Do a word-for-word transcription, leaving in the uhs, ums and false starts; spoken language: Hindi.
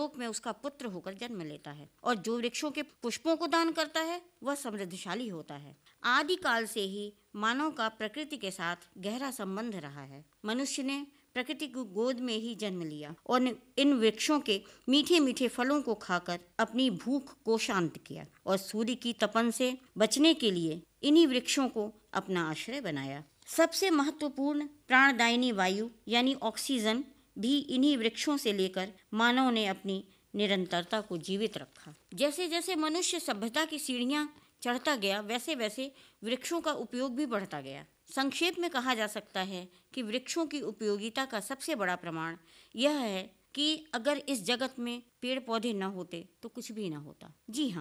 परलोक में उसका पुत्र होकर जन्म लेता है। और जो वृक्षों के पुष्पों को दान करता है वह समृद्धशाली होता है। आदिकाल से ही मानव का प्रकृति के साथ गहरा संबंध रहा है। मनुष्य ने प्रकृति की गोद में ही जन्म लिया और इन वृक्षों के मीठे मीठे फलों को खाकर अपनी भूख को शांत किया और सूर्य की तपन से बचने के लिए इन्हीं वृक्षों को अपना आश्रय बनाया। सबसे महत्वपूर्ण प्राणदायिनी वायु यानी ऑक्सीजन भी इन्हीं वृक्षों से लेकर मानव ने अपनी निरंतरता को जीवित रखा। जैसे जैसे मनुष्य सभ्यता की सीढ़ियां चढ़ता गया वैसे वैसे वृक्षों का उपयोग भी बढ़ता गया। संक्षेप में कहा जा सकता है कि वृक्षों की उपयोगिता का सबसे बड़ा प्रमाण यह है कि अगर इस जगत में पेड़ पौधे न होते तो कुछ भी न होता। जी हाँ,